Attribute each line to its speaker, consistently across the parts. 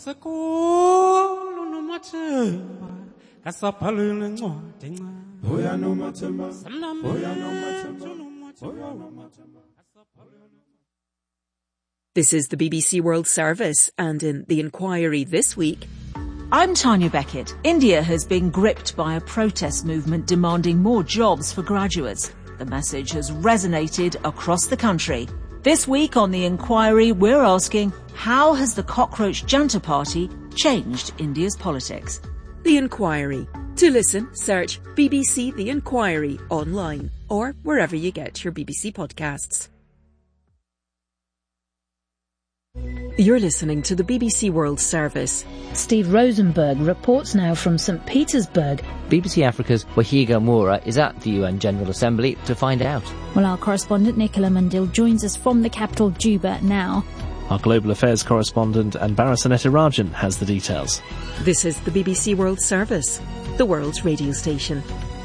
Speaker 1: This is the BBC World Service, and in The Inquiry this week...
Speaker 2: I'm Tanya Beckett. India has been gripped by a protest movement demanding more jobs for graduates. The message has resonated across the country. This week on The Inquiry, we're asking, how has the Cockroach Janta Party changed India's politics?
Speaker 1: The Inquiry. To listen, search BBC The Inquiry online or wherever you get your BBC podcasts. You're listening to the BBC World Service.
Speaker 3: Steve Rosenberg reports now from St. Petersburg.
Speaker 4: BBC Africa's Wahiga Moura is at the UN General Assembly to find out.
Speaker 3: Well, our correspondent Nicola Mundil joins us from the capital Juba now.
Speaker 5: Our Global Affairs correspondent Anbara Sanetirajan has the details.
Speaker 1: This is the BBC World Service, the world's radio station.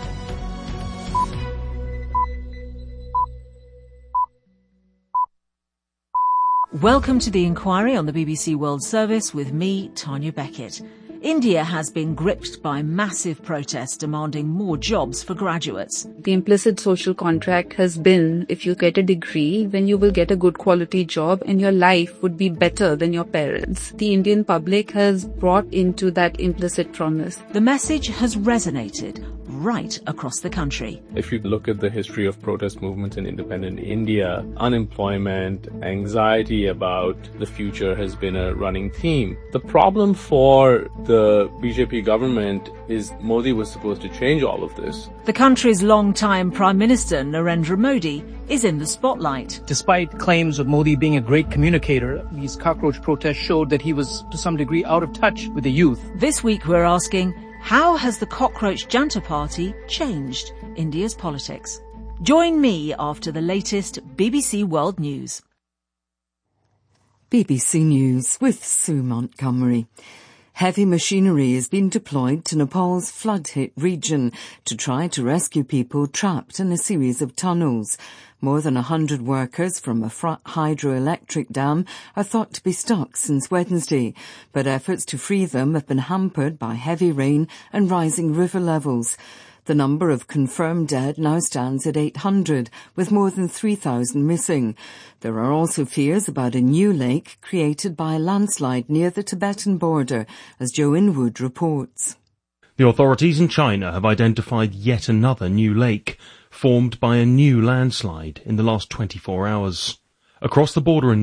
Speaker 2: Welcome to The Inquiry on the BBC World Service with me, Tanya Beckett. India has been gripped by massive protests demanding more jobs for graduates.
Speaker 6: The implicit social contract has been, if you get a degree, then you will get a good quality job and your life would be better than your parents. The Indian public has brought into that implicit promise.
Speaker 2: The message has resonated right across the country.
Speaker 7: If you look at the history of protest movements in independent India, unemployment, anxiety about the future has been a running theme. The problem for the BJP government is Modi was supposed to change all of this.
Speaker 2: The country's long-time Prime Minister, Narendra Modi, is in the spotlight.
Speaker 8: Despite claims of Modi being a great communicator, these cockroach protests showed that he was, to some degree, out of touch with the youth.
Speaker 2: This week we're asking, how has the Cockroach Janta Party changed India's politics? Join me after the latest BBC World News.
Speaker 9: BBC News with Sue Montgomery. Heavy machinery has been deployed to Nepal's flood-hit region to try to rescue people trapped in a series of tunnels. More than 100 workers from a hydroelectric dam are thought to be stuck since Wednesday, but efforts to free them have been hampered by heavy rain and rising river levels. The number of confirmed dead now stands at 800, with more than 3,000 missing. There are also fears about a new lake created by a landslide near the Tibetan border, as Joe Inwood reports.
Speaker 10: The authorities in China have identified yet another new lake, formed by a new landslide in the last 24 hours. Across the border in